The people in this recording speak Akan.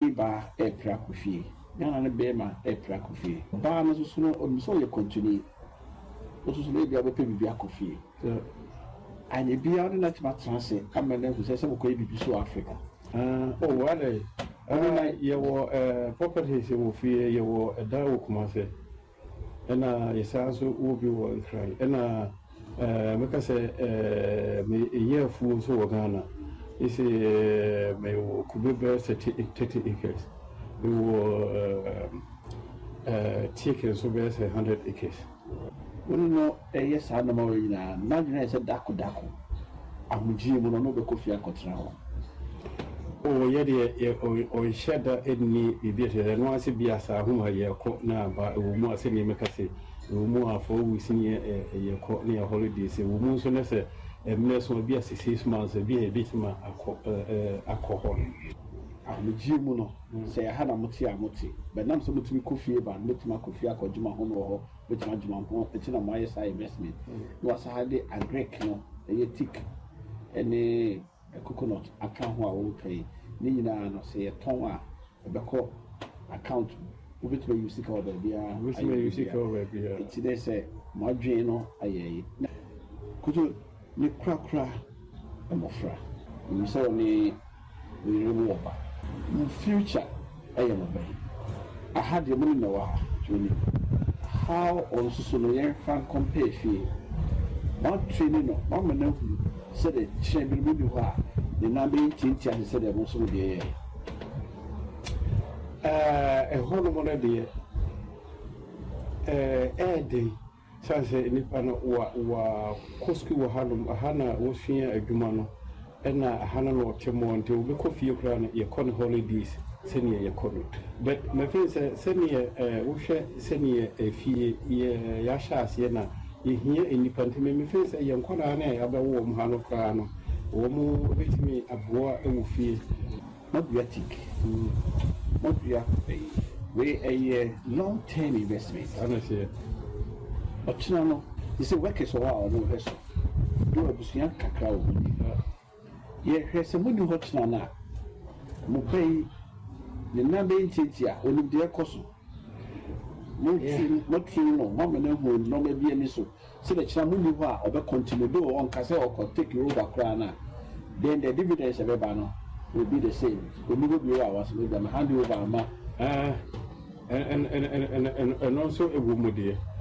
ne ba e pra kofie na ne be ma e pra kofie ba no so no so ye continue o so le bia be pe bibia kofie anye bia no na tima transe amene hu se ko bibi so Africa wale na ye wo properties wo fie ye wo da wo kuma se na ye sa so wo bi wo nkran na meka se me ye fu so wo Ghana isi me wo kubebe 30 acres me wo ticket so be 100 acres no yes I know na na se dako amuji mu no be kofi akotra ho ye de o sheda edni bibia no ase bia sa ho ma ye ko na ba wo mu ase ni meka se wo mu afo wi sinye ye ko ne holidays wo mu so ne se emne so bia 6 months bia bitima akọ amuji mu no se ya na muti be nam so mutumi kofi ba mutuma kofi akojuma ho no ho mutuma juma ho etina mo ayesa investment no asa hade agrek no ye tik ene coconut account ho a wo kai ni nyina no se ye ton a ebeko account ubetuma use ka oda bia use ka oda bia it dey say mo adwen no ayeyi kuto ni krakra emofra ni so ni we remove oba in future ayem oba I had the money no wa training how also so no yen fan compare fee one training no mama na hu said the chain bi ho a the number tinti and said the so dey hono mo na dey dey sanse ni pa no wa koski wa hana wo fia adwuma no na hana no temo nte wo be kofi kra no ye kon holidays seni ye kon but my friend seni wo hwe seni fie ye ya sha ase na ye hia enipante me friend say ye nkona na ya ba wo mo hano kra no wo mo betimi aboa e wo fie mabiatic mabia we a long term investment honestly ochina no ise work so wa o no heso do abusuan kakra wo ni ye hwese mu ni hochina na mo pay the number ntitia oni de ekoso mo ti no mama na hu no ma bia ni so se the china mu ni ho a obe continue do on kase o take over kra na then the dividends ebe ba no will be the same oni go bi wa was make them hand over ama and also a woman there